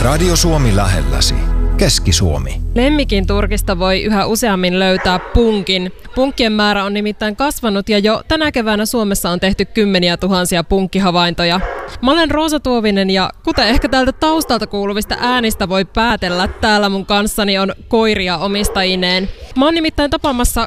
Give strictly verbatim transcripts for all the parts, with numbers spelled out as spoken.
Radio Suomi lähelläsi. Keski-Suomi. Lemmikin turkista voi yhä useammin löytää punkin. Punkkien määrä on nimittäin kasvanut ja jo tänä keväänä Suomessa on tehty kymmeniä tuhansia punkkihavaintoja. Mä olen Roosa Tuovinen ja kuten ehkä täältä taustalta kuuluvista äänistä voi päätellä, täällä mun kanssani on koiria omistajineen. Mä oon nimittäin tapaamassa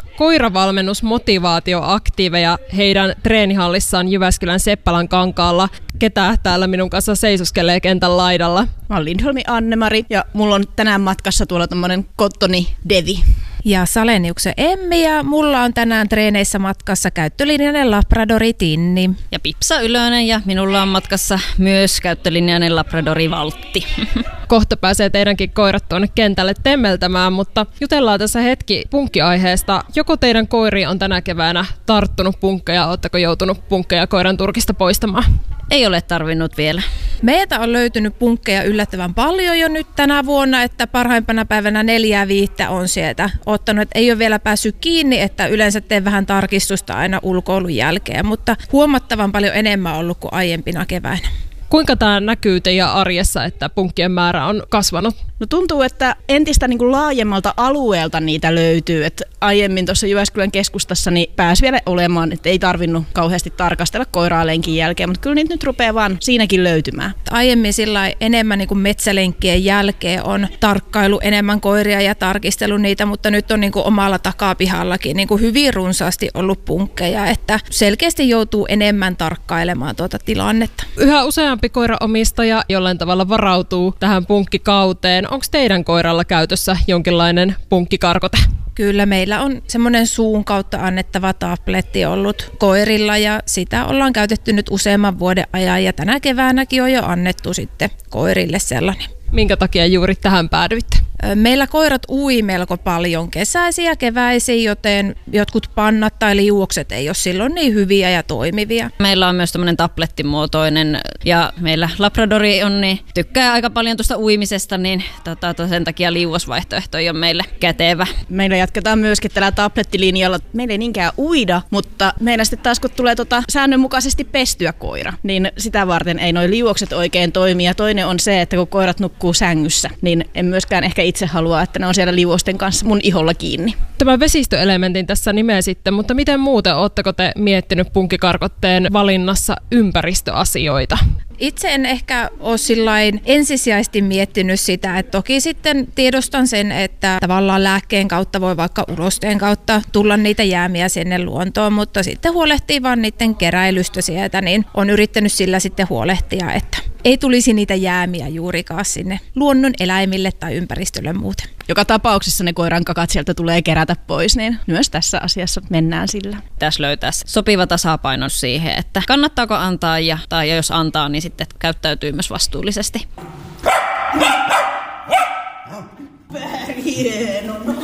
koiravalmennusmotivaatioaktiiveja heidän treenihallissaan Jyväskylän Seppälän kankaalla. Ketä täällä minun kanssa seisoskelee kentän laidalla? Mä oon Lindholmin Anne-Mari ja mulla on tänään matkassa tuolla tommonen Kottoni Devi. Ja Saleniuksen Emmi ja mulla on tänään treeneissä matkassa käyttölinjainen Labradori Tinni. Ja Pipsa Ylönen ja minulla on matkassa myös käyttölinjainen Labradori Valtti. Kohta pääsee teidänkin koirat tuonne kentälle temmeltämään, mutta jutellaan tässä hetki punkkiaiheesta. Joko teidän koiri on tänä keväänä tarttunut punkkeja, ootteko joutunut punkkeja koiran turkista poistamaan? Ei ole tarvinnut vielä. Meiltä on löytynyt punkkeja yllättävän paljon jo nyt tänä vuonna, että parhaimpana päivänä neljää viittä on sieltä ottanut. Että ei ole vielä päässyt kiinni, että yleensä teen vähän tarkistusta aina ulkoilun jälkeen, mutta huomattavan paljon enemmän ollut kuin aiempina keväinä. Kuinka tämä näkyy teidän arjessa, että punkkien määrä on kasvanut? No tuntuu, että entistä niin kuin laajemmalta alueelta niitä löytyy. Et aiemmin tuossa Jyväskylän keskustassa niin pääsi vielä olemaan, että ei tarvinnut kauheasti tarkastella koiraa lenkin jälkeen, mutta kyllä niitä nyt rupeaa vaan siinäkin löytymään. Aiemmin sillä enemmän niin kuin metsälenkkien jälkeen on tarkkailu enemmän koiria ja tarkistelu niitä, mutta nyt on niin kuin omalla takapihallakin niin kuin hyvin runsaasti ollut punkkeja, että selkeästi joutuu enemmän tarkkailemaan tuota tilannetta. Yhä useampi koiraomistaja jollain tavalla varautuu tähän punkkikauteen. Onko teidän koiralla käytössä jonkinlainen punkkikarkote? Kyllä meillä on semmoinen suun kautta annettava tabletti ollut koirilla ja sitä ollaan käytetty nyt useamman vuoden ajan ja tänä keväänäkin on jo annettu sitten koirille sellainen. Minkä takia juuri tähän päädyitte? Meillä koirat ui melko paljon kesäisiä ja keväisiä, joten jotkut pannat tai liuokset ei ole silloin niin hyviä ja toimivia. Meillä on myös tämmöinen tablettimuotoinen ja meillä Labradori on, niin tykkää aika paljon tuosta uimisesta, niin tota, sen takia liuosvaihtoehto on meille kätevä. Meillä jatketaan myöskin tällä tablettilinjalla. Meillä ei niinkään uida, mutta meillä sitten taas kun tulee tota säännönmukaisesti pestyä koira, niin sitä varten ei noi liuokset oikein toimi. Ja toinen on se, että kun koirat nukkuu sängyssä, niin en myöskään ehkä itse halua, että ne on siellä liuosten kanssa mun iholla kiinni. Tämän vesistöelementin tässä nimesitte, mutta miten muuten ootteko te miettinyt punkkikarkotteen valinnassa ympäristöasioita? Itse en ehkä ole sillain ensisijaisesti miettinyt sitä, että toki sitten tiedostan sen, että tavallaan lääkkeen kautta voi vaikka urosteen kautta tulla niitä jäämiä sinne luontoon, mutta sitten huolehtii vaan niiden keräilystä sieltä, niin on yrittänyt sillä sitten huolehtia, että ei tulisi niitä jäämiä juurikaan sinne luonnon eläimille tai ympäristölle muuten. Joka tapauksessa ne koiran kakat sieltä tulee kerätä pois, niin myös tässä asiassa mennään sillä. Tässä löytää sopiva tasapaino siihen, että kannattaako antaa ja, tai jos antaa, niin sitten käyttäytyy myös vastuullisesti. Hieno.